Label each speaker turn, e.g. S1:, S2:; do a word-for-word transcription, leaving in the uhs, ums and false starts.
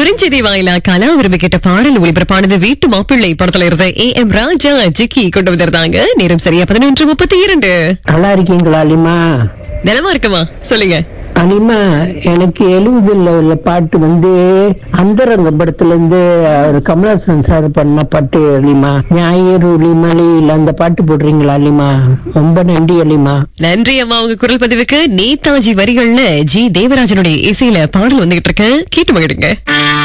S1: குறுஞ்செய்தி வாயிலா கலா விரும்பி கேட்ட பாடல் ஒளிபரப்பானது வீட்டு மாப்பிள்ளை படத்துல இருந்த ஏ எம் ராஜா ஜிக்கி கொண்டு வந்திருந்தாங்க. நேரம் சரியா பதினொன்று முப்பத்தி இரண்டு.
S2: நல்லா இருக்கீங்களா அலிமா?
S1: நிலமா இருக்குமா, சொல்லுங்க
S2: அலிமா. எனக்கு எழுபதுல உள்ள பாட்டு வந்து அந்தரங்க படத்துல இருந்து அவர் கமலஹாசன் சார் பண்ண பாட்டு அலிமா. ஞாயிறு மலையில் அந்த பாட்டு போடுறீங்களா அலிமா? ரொம்ப நன்றி அலிமா.
S1: நன்றி அம்மா. உங்க குரல் பதிவுக்கு நேதாஜி வரிகள்ல ஜி தேவராஜனுடைய இசையில பாடல் வந்துகிட்டு இருக்கு, கேட்டு மகிடுங்க.